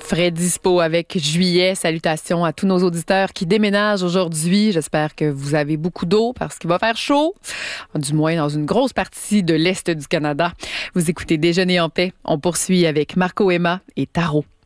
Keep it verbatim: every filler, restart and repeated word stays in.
Frais dispo avec Juillet. Salutations à tous nos auditeurs qui déménagent aujourd'hui. J'espère que vous avez beaucoup d'eau parce qu'il va faire chaud, du moins dans une grosse partie de l'Est du Canada. Vous écoutez Déjeuner en paix. On poursuit avec Marco Emma et Tarot.